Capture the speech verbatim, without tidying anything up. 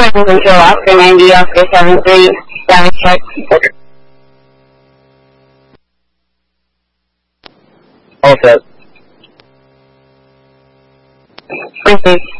Control Oscar ninety, Oscar seven three, damage check. Okay. All set. Proceed.